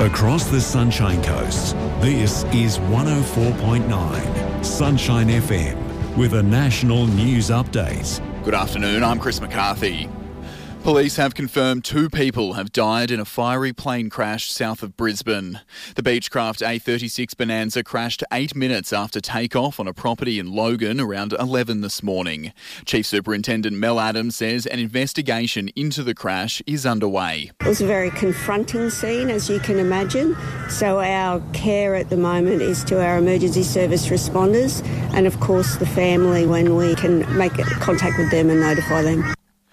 Across the Sunshine Coast, this is 104.9 Sunshine FM with a national news update. Good afternoon, I'm Chris McCarthy. Police have confirmed 2 people have died in a fiery plane crash south of Brisbane. The Beechcraft A36 Bonanza crashed 8 minutes after takeoff on a property in Logan around 11 this morning. Chief Superintendent Mel Adams says an investigation into the crash is underway. It was a very confronting scene, as you can imagine. So our care at the moment is to our emergency service responders and, of course, the family when we can make contact with them and notify them.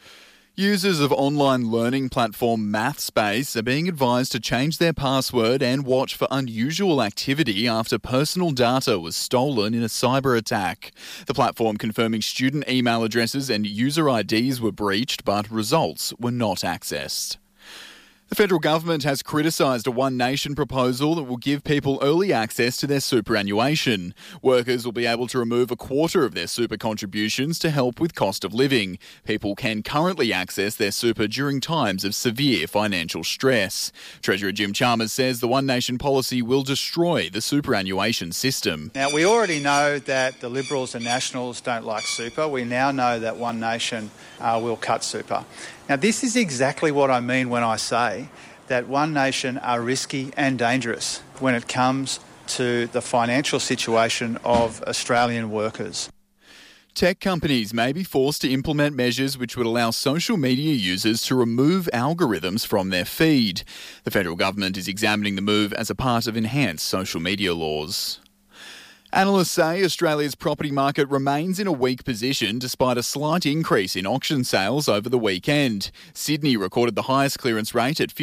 Users of online learning platform MathSpace are being advised to change their password and watch for unusual activity after personal data was stolen in a cyber attack. The platform confirming student email addresses and user IDs were breached, but results were not accessed. The federal government has criticised a One Nation proposal that will give people early access to their superannuation. Workers will be able to remove a quarter of their super contributions to help with cost of living. People can currently access their super during times of severe financial stress. Treasurer Jim Chalmers says the One Nation policy will destroy the superannuation system. Now, we already know that the Liberals and Nationals don't like super. We now know that One Nation will cut super. Now, this is exactly what I mean when I say that One Nation are risky and dangerous when it comes to the financial situation of Australian workers. Tech companies may be forced to implement measures which would allow social media users to remove algorithms from their feed. The federal government is examining the move as a part of enhanced social media laws. Analysts say Australia's property market remains in a weak position despite a slight increase in auction sales over the weekend. Sydney recorded the highest clearance rate at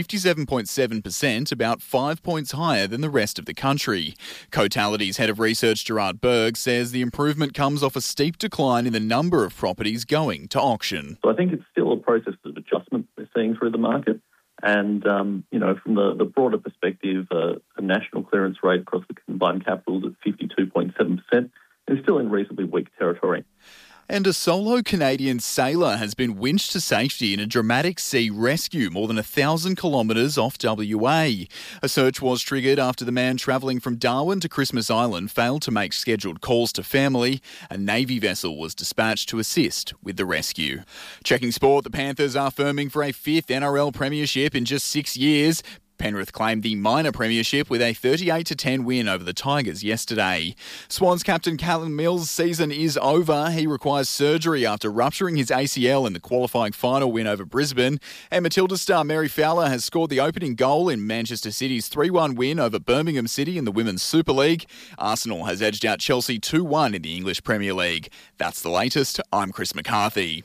57.7%, about 5 points higher than the rest of the country. Cotality's head of research Gerard Berg says the improvement comes off a steep decline in the number of properties going to auction. So I think it's still a process of adjustment we're seeing through the market. And, from the broader perspective, a national clearance rate across the combined capitals at 52.7% is still in reasonably weak territory. And a solo Canadian sailor has been winched to safety in a dramatic sea rescue more than 1,000 kilometres off WA. A search was triggered after the man travelling from Darwin to Christmas Island failed to make scheduled calls to family. A Navy vessel was dispatched to assist with the rescue. Checking sport, the Panthers are firming for a 5th NRL premiership in just 6 years. Penrith claimed the minor premiership with a 38-10 win over the Tigers yesterday. Swans captain Callum Mills' season is over. He requires surgery after rupturing his ACL in the qualifying final win over Brisbane. And Matilda star Mary Fowler has scored the opening goal in Manchester City's 3-1 win over Birmingham City in the Women's Super League. Arsenal has edged out Chelsea 2-1 in the English Premier League. That's the latest. I'm Chris McCarthy.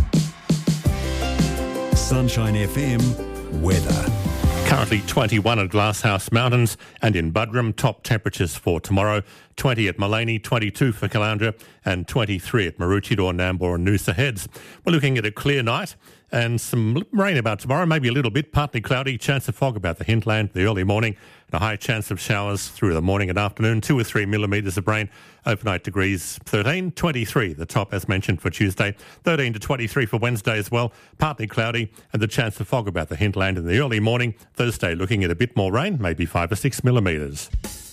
Sunshine FM weather. Currently 21 at Glasshouse Mountains and in Buderim. Top temperatures for tomorrow, 20 at Maleny, 22 for Caloundra and 23 at Maroochydore, Nambour and Noosa Heads. We're looking at a clear night and some rain about tomorrow, maybe a little bit, partly cloudy, chance of fog about the hinterland the early morning and a high chance of showers through the morning and afternoon, 2 or 3 millimetres of rain. Overnight degrees 13, 23, the top as mentioned for Tuesday, 13 to 23 for Wednesday as well, partly cloudy and the chance of fog about the hinterland in the early morning. Thursday looking at a bit more rain, maybe 5 or 6 millimetres.